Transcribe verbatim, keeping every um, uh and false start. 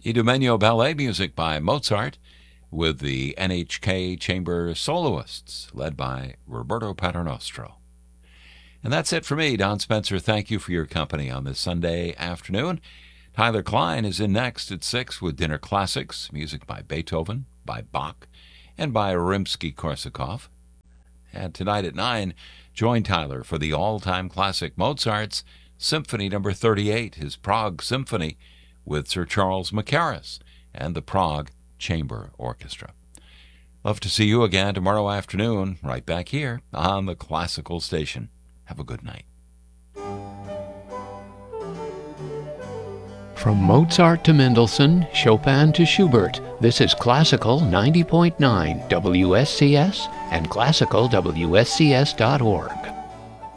Idomeneo Ballet music by Mozart with the N H K Chamber Soloists led by Roberto Paternostro. And that's it for me, Don Spencer. Thank you for your company on this Sunday afternoon. Tyler Klein is in next at six with Dinner Classics, music by Beethoven, by Bach, and by Rimsky-Korsakov. And tonight at nine, join Tyler for the all-time classic Mozart's Symphony Number thirty-eight, his Prague Symphony, with Sir Charles Mackerras and the Prague Chamber Orchestra. Love to see you again tomorrow afternoon, right back here on the Classical Station. Have a good night. From Mozart to Mendelssohn, Chopin to Schubert, this is Classical ninety point nine W S C S and classical W S C S dot org.